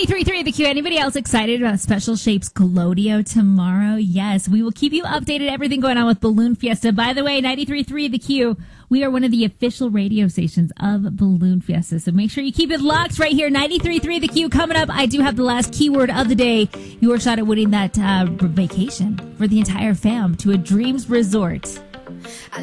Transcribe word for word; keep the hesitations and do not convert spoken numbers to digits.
ninety-three point three The Q. Anybody else excited about Special Shapes Collodion tomorrow? Yes, we will keep you updated. Everything going on with Balloon Fiesta. By the way, ninety-three point three The Q. We are one of the official radio stations of Balloon Fiesta. So make sure you keep it locked right here. ninety-three point three The Q. Coming up, I do have the last keyword of the day. Your shot at winning that uh, vacation for the entire fam to a Dreams Resort.